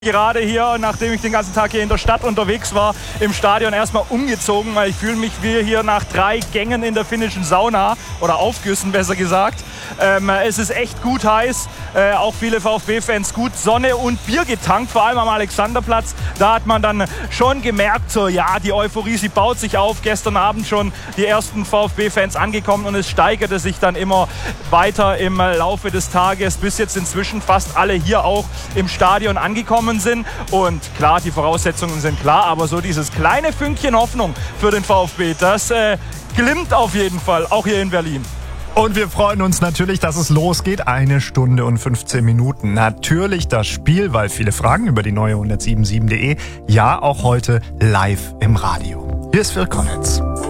Gerade hier, nachdem ich den ganzen Tag hier in der Stadt unterwegs war, im Stadion erstmal umgezogen, weil ich fühle mich wie hier nach 3 Gängen in der finnischen Sauna oder Aufgüssen besser gesagt. Es ist echt gut heiß, auch viele VfB-Fans gut Sonne und Bier getankt, vor allem am Alexanderplatz. Da hat man dann schon gemerkt, so ja, die Euphorie, sie baut sich auf. Gestern Abend schon die ersten VfB-Fans angekommen und es steigerte sich dann immer weiter im Laufe des Tages, bis jetzt inzwischen fast alle hier auch im Stadion angekommen sind. Und klar, die Voraussetzungen sind klar, aber so dieses kleine Fünkchen Hoffnung für den VfB, das glimmt auf jeden Fall, auch hier in Berlin. Und wir freuen uns natürlich, dass es losgeht. 1 Stunde und 15 Minuten. Natürlich das Spiel, weil viele Fragen über die neue 107.7.de. Ja, auch heute live im Radio. Hier ist Phil Collins.